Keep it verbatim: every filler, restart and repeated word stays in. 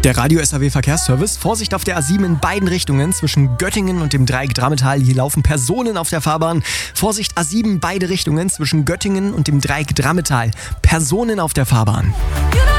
Der Radio-S A W Verkehrsservice. Vorsicht auf der A sieben in beiden Richtungen zwischen Göttingen und dem Dreieck Drammetal. Hier laufen Personen auf der Fahrbahn. Vorsicht A sieben beide Richtungen zwischen Göttingen und dem Dreieck Drammetal. Personen auf der Fahrbahn.